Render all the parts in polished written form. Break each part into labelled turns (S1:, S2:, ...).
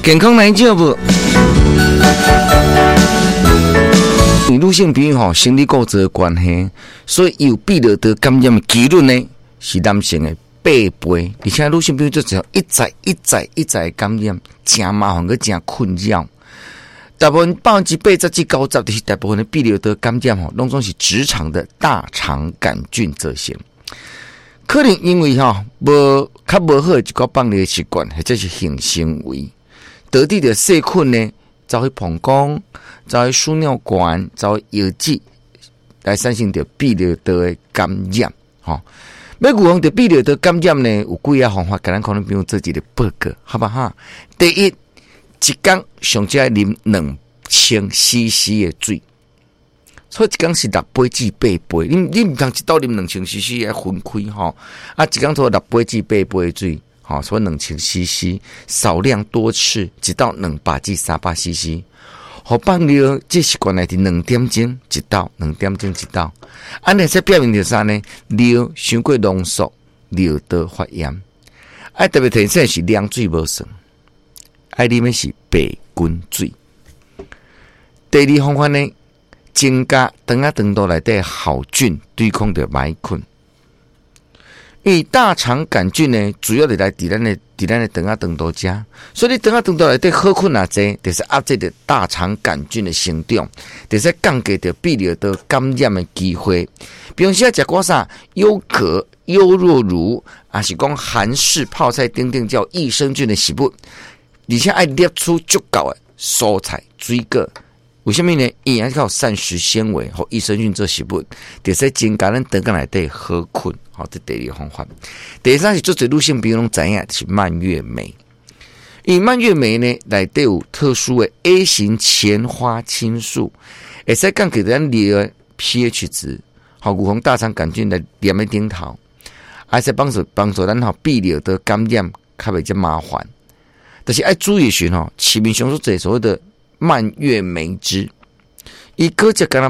S1: 健康来照不？女性朋友生理构造的关系，所以有泌尿道感染的几率呢是男性的8倍，而且女性朋友就只要一再感染，真麻烦个真困扰。大部分80%至90%就是大部分的泌尿道感染拢总是直肠的大肠杆菌造成。可能因为无较无好的一个放尿习惯，或者是性行为，导致的细菌呢走去膀胱，走去输尿管，走去腰子，来产生着泌尿道的感染。要预防着泌尿道感染呢，有几个方法，咱可能不用做一个报告，好不好？第一，一天上少啉2000 cc 的水。所以一天是6杯至8杯，你唔通一道啉2000 cc 来分开一天做6杯至8杯水，所以2000 cc， 少量多次，1到200至300 cc。好放尿这习惯来伫2点钟一道，2点钟一道。安尼才表明着啥呢？尿伤过浓缩，尿道发炎。特别提醒是凉水无算，爱啉的是白滚水。第二方法呢？增加肠道内底好菌，对抗着霉菌。因为大肠杆菌呢，主要是来伫咱的肠道遮，所以你肠道内底好菌啊侪，就是压制着大肠杆菌的成长，就是降低着泌尿道感染的机会。比如说食过啥优格、优酪乳，还是讲韩式泡菜等等叫益生菌的食物，而且爱摄取足够的蔬菜、水果。为什么呢？因为靠膳食纤维和益生菌做食物，就是增加咱肠道内底好菌。这第二个方法。第三是做侪女性朋友拢知影，就是蔓越莓。因为蔓越莓呢，内底有特殊的 A 型前花青素，会使降低咱尿的 pH 值，预防大肠杆菌来黏在顶头，还是帮助咱泌尿道感染较袂遮麻烦。但是要注意时市面上所做所谓的蔓越莓汁，伊果汁敢若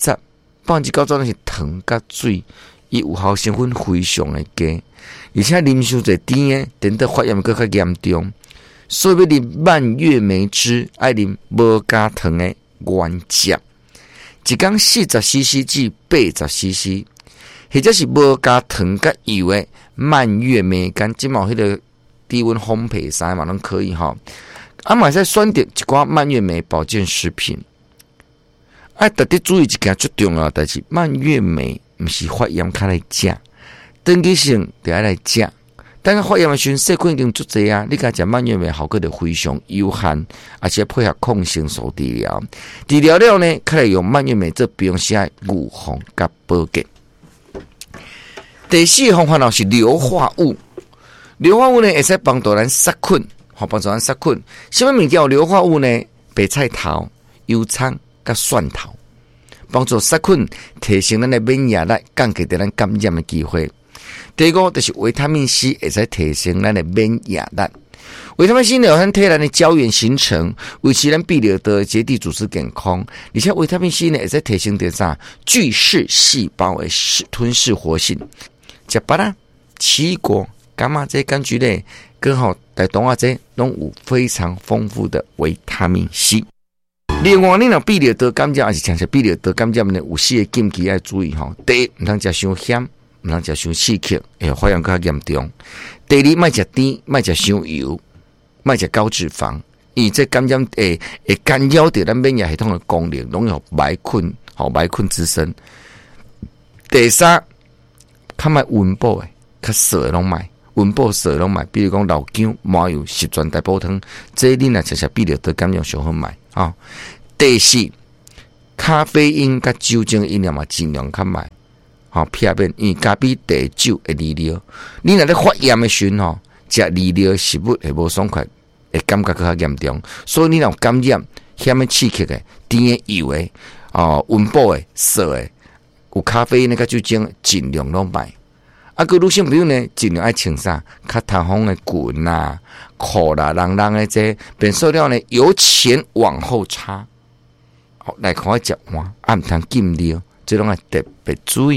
S1: 10%、90%是糖甲水，伊有效成分非常的低，而且啉伤侪甜的，等到发炎更较严重。所以要啉蔓越莓汁，爱啉无加糖的原汁，一天40 cc 至80 cc， 或者是无加糖甲油的蔓越莓干，即嘛迄个低温烘焙啥嘛拢可以嘛使选择一寡蔓越莓保健食品。特别注意一件最重要的代志，蔓越莓不是发炎较来食，长期性就要来食。等发炎的时候，细菌已经足侪啊，你甲食蔓越莓效果就非常有限，而且配合抗生素治疗。治疗了呢，较来用蔓越莓做平时的预防甲保健。第四个方法是硫化物，硫化物呢会使帮助咱杀菌。帮助咱杀菌，什么物件有硫化物呢？白菜头、油葱甲蒜头，帮助杀菌，提升咱的免疫力，降低咱感染的机会。第五就是维他命 C， 会使提升咱的免疫力。维他命 C 呢，有咱体内的胶原形成，维持咱泌尿道的结缔组织健康，而且维他命 C 呢，会使提升着啥巨噬细胞的吞噬活性。食巴拉、奇异果、柑仔这柑橘类，更好在东亚这拢有非常丰富的维他命 C。另外，你若泌尿道感染，还是像是泌尿道感染呢，有4个禁忌要注意第一，唔通食伤咸，唔通食伤刺激，会发炎更加严重。第二，莫食甜，莫食伤油，莫食高脂肪，因为这感染会干扰到咱免疫系统的功能，容易有霉菌滋生。第三，较莫温补的，较涩的拢莫。温补涩拢买，比如讲老姜、麻油、十全大补汤，这你若食泌尿道感染上好买第四，咖啡因甲酒精饮料嘛，尽量较买避免，因为咖啡、茶、酒会利尿。你若咧发炎的时候食利尿的食物会无爽快，会感觉更加严重。所以你若有感染、咸的、刺激的、甜的、油的、温补的、涩的，有咖啡因甲酒精，尽量拢买。个女性朋友呢，尽量爱穿啥较透风的裙啦、裤啦、人的这变塑料呢，由前往后插，来看我食完，唔通浸尿，这拢要特别注意。